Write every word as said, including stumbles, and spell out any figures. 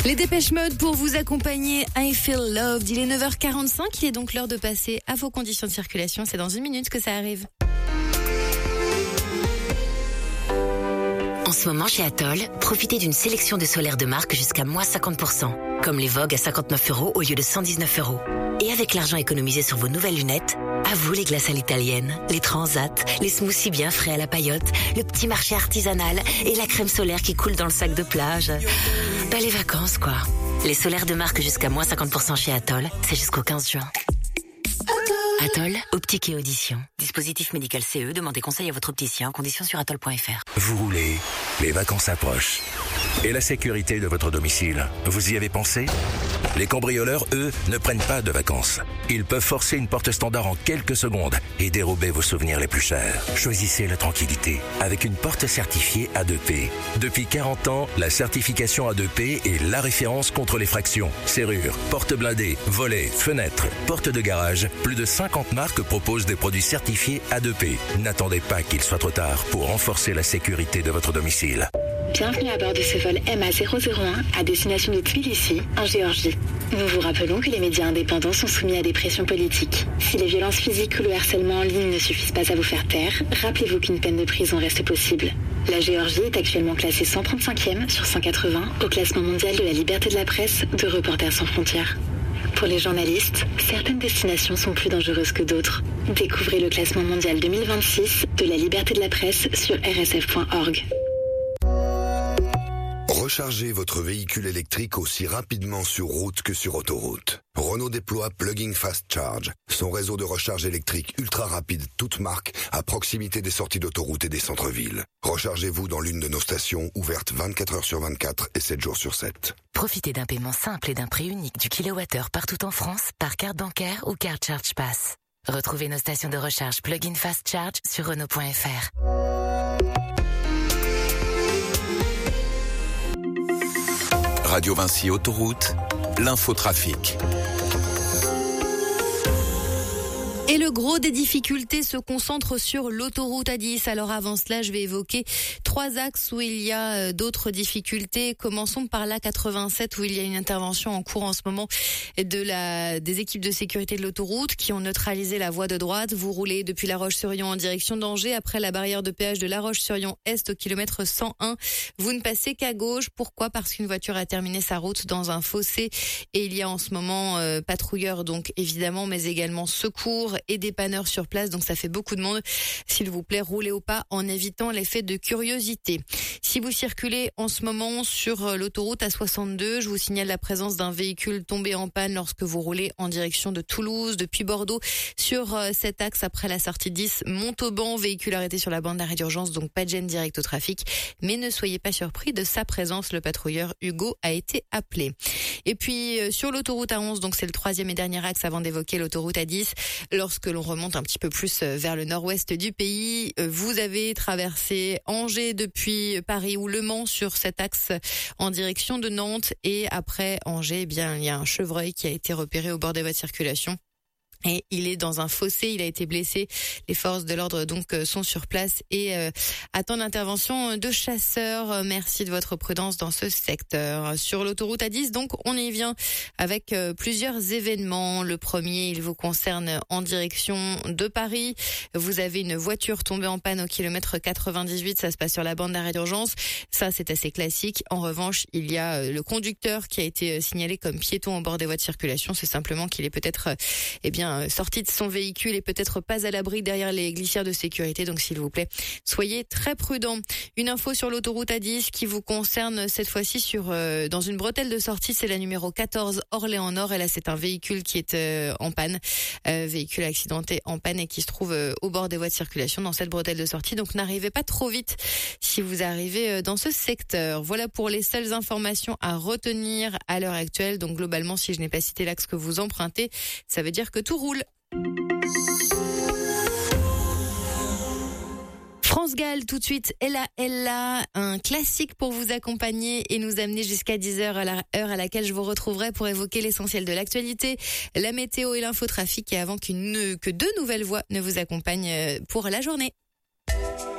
Les Dépêche Mode pour vous accompagner. I Feel Loved. Il est neuf heures quarante-cinq. Il est donc l'heure de passer à vos conditions de circulation. C'est dans une minute que ça arrive. En ce moment, chez Atoll, profitez d'une sélection de solaires de marque jusqu'à moins cinquante pour cent. Comme les Vogue à cinquante-neuf euros au lieu de cent dix-neuf euros. Et avec l'argent économisé sur vos nouvelles lunettes, à vous les glaces à l'italienne, les transats, les smoothies bien frais à la paillote, le petit marché artisanal et la crème solaire qui coule dans le sac de plage. Bah les vacances quoi. Les solaires de marque jusqu'à moins cinquante pour cent chez Atoll, c'est jusqu'au quinze juin. Atoll, optique et audition. Dispositif médical C E, demandez conseil à votre opticien, conditions sur atoll point f r. Vous roulez, les vacances approchent. Et la sécurité de votre domicile, vous y avez pensé ? Les cambrioleurs, eux, ne prennent pas de vacances. Ils peuvent forcer une porte standard en quelques secondes et dérober vos souvenirs les plus chers. Choisissez la tranquillité avec une porte certifiée A deux P. Depuis quarante ans, la certification A deux P est la référence contre les fractions, serrures, portes blindées, volets, fenêtres, portes de garage. Plus de cinquante marques proposent des produits certifiés A deux P. N'attendez pas qu'il soit trop tard pour renforcer la sécurité de votre domicile. Bienvenue à bord de ce vol M A zéro zéro un à destination de Tbilissi, en Géorgie. Nous vous rappelons que les médias indépendants sont soumis à des pressions politiques. Si les violences physiques ou le harcèlement en ligne ne suffisent pas à vous faire taire, rappelez-vous qu'une peine de prison reste possible. La Géorgie est actuellement classée cent trente-cinquième sur cent quatre-vingts au classement mondial de la liberté de la presse de Reporters sans frontières. Pour les journalistes, certaines destinations sont plus dangereuses que d'autres. Découvrez le classement mondial deux mille vingt-six de la liberté de la presse sur r s f point org. Rechargez votre véhicule électrique aussi rapidement sur route que sur autoroute. Renault déploie Plugging Fast Charge, son réseau de recharge électrique ultra rapide toute marque à proximité des sorties d'autoroute et des centres-villes. Rechargez-vous dans l'une de nos stations ouvertes vingt-quatre heures sur vingt-quatre et sept jours sur sept. Profitez d'un paiement simple et d'un prix unique du kilowattheure partout en France par carte bancaire ou carte Charge Pass. Retrouvez nos stations de recharge Plug-in Fast Charge sur Renault point f r. Radio Vinci Autoroute, l'infotrafic. Et le gros des difficultés se concentre sur l'autoroute A dix. Alors avant cela, je vais évoquer trois axes où il y a d'autres difficultés. Commençons par l'A quatre-vingt-sept où il y a une intervention en cours en ce moment de la, des équipes de sécurité de l'autoroute qui ont neutralisé la voie de droite. Vous roulez depuis La Roche-sur-Yon en direction d'Angers après la barrière de péage de La Roche-sur-Yon Est au kilomètre cent un. Vous ne passez qu'à gauche. Pourquoi ? Parce qu'une voiture a terminé sa route dans un fossé et il y a en ce moment euh, patrouilleurs donc évidemment, mais également secours et dépanneurs sur place, donc ça fait beaucoup de monde. S'il vous plaît, roulez au pas en évitant l'effet de curiosité. Si vous circulez en ce moment sur l'autoroute A soixante-deux, je vous signale la présence d'un véhicule tombé en panne lorsque vous roulez en direction de Toulouse depuis Bordeaux sur cet axe après la sortie dix Montauban, véhicule arrêté sur la bande d'arrêt d'urgence, donc pas de gêne direct au trafic, mais ne soyez pas surpris de sa présence, le patrouilleur Hugo a été appelé. Et puis sur l'autoroute A onze, donc c'est le troisième et dernier axe avant d'évoquer l'autoroute A dix, lorsque l'on remonte un petit peu plus vers le nord-ouest du pays, vous avez traversé Angers depuis Paris ou Le Mans sur cet axe en direction de Nantes et après Angers, eh bien il y a un chevreuil qui a été repéré au bord des voies de circulation. Et il est dans un fossé, il a été blessé. Les forces de l'ordre donc sont sur place et euh, attendent l'intervention de chasseurs. Merci de votre prudence dans ce secteur. Sur l'autoroute A dix, donc on y vient avec euh, plusieurs événements. Le premier, il vous concerne en direction de Paris. Vous avez une voiture tombée en panne au kilomètre quatre-vingt-dix-huit, ça se passe sur la bande d'arrêt d'urgence. Ça, c'est assez classique. En revanche, il y a euh, le conducteur qui a été signalé comme piéton au bord des voies de circulation. C'est simplement qu'il est peut-être, euh, eh bien, sorti de son véhicule et peut-être pas à l'abri derrière les glissières de sécurité. Donc s'il vous plaît, soyez très prudents. Une info sur l'autoroute A dix qui vous concerne cette fois-ci sur euh, dans une bretelle de sortie, c'est la numéro quatorze Orléans-Nord. Et là, c'est un véhicule qui est euh, en panne, euh, véhicule accidenté en panne et qui se trouve euh, au bord des voies de circulation dans cette bretelle de sortie. Donc n'arrivez pas trop vite si vous arrivez euh, dans ce secteur. Voilà pour les seules informations à retenir à l'heure actuelle. Donc globalement, si je n'ai pas cité l'axe que vous empruntez, ça veut dire que tout roule. France Gall, tout de suite, Ella Ella, un classique pour vous accompagner et nous amener jusqu'à dix heures à la heure à laquelle je vous retrouverai pour évoquer l'essentiel de l'actualité, la météo et l'infotrafic et avant qu'une, que deux nouvelles voix ne vous accompagnent pour la journée.